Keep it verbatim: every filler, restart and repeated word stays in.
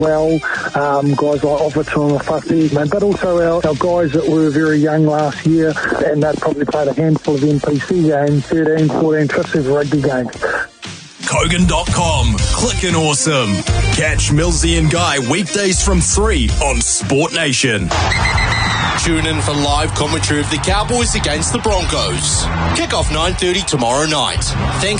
well, um, guys like Offerton and Fussy, but also our, our guys that were very young last year, and they've probably played a handful of N P C games, thirteen, fourteen, fifteen rugby games. Kogan dot com. Clickin' awesome. Catch Millsy and Guy weekdays from three on Sport Nation. Tune in for live commentary of the Cowboys against the Broncos. Kick off nine thirty tomorrow night. Thanks